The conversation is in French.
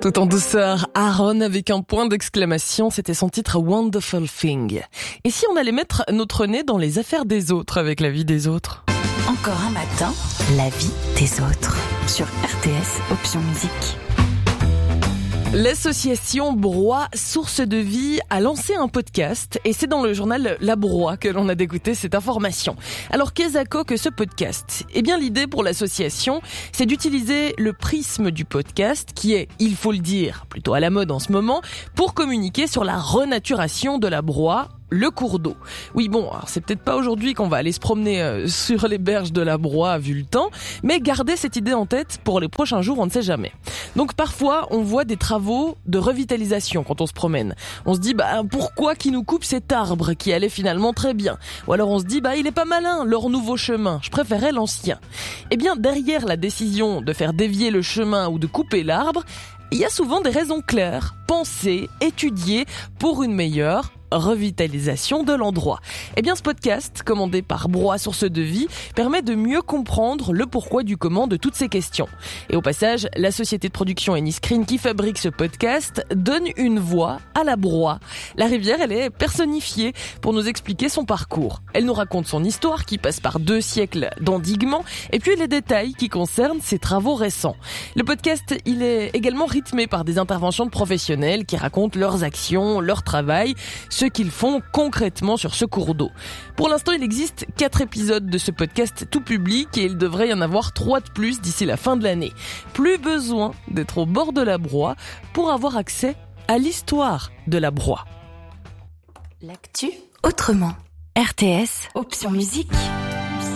Tout en douceur, Aaron avec un point d'exclamation, c'était son titre Wonderful Thing. Et si on allait mettre notre nez dans les affaires des autres avec la vie des autres? Encore un matin, la vie des autres. Sur RTS, option musique. L'association Broye Source de Vie a lancé un podcast et c'est dans le journal La Broye que l'on a d'écouter cette information. Alors qu'est-ce que ce podcast? Eh bien l'idée pour l'association, c'est d'utiliser le prisme du podcast qui est, il faut le dire, plutôt à la mode en ce moment, pour communiquer sur la renaturation de la Broye, le cours d'eau. Oui bon, alors c'est peut-être pas aujourd'hui qu'on va aller se promener sur les berges de la Broye vu le temps, mais gardez cette idée en tête pour les prochains jours, on ne sait jamais. Donc parfois, on voit des travaux de revitalisation quand on se promène. On se dit pourquoi qu'ils nous coupent cet arbre qui allait finalement très bien? Ou alors on se dit il est pas malin leur nouveau chemin, je préférais l'ancien. Eh bien derrière la décision de faire dévier le chemin ou de couper l'arbre, il y a souvent des raisons claires, pensées, étudiées pour une meilleure revitalisation de l'endroit. Eh bien, ce podcast, commandé par Broye Source de Vie, permet de mieux comprendre le pourquoi du comment de toutes ces questions. Et au passage, la société de production Anyscreen qui fabrique ce podcast donne une voix à la Broye. La rivière, elle est personnifiée pour nous expliquer son parcours. Elle nous raconte son histoire qui passe par 2 siècles d'endiguement et puis les détails qui concernent ses travaux récents. Le podcast, il est également rythmé par des interventions de professionnels qui racontent leurs actions, leur travail, ce qu'ils font concrètement sur ce cours d'eau. Pour l'instant, il existe 4 épisodes de ce podcast tout public et il devrait y en avoir 3 de plus d'ici la fin de l'année. Plus besoin d'être au bord de la Broye pour avoir accès à l'histoire de la Broye. L'actu autrement. RTS, option musique.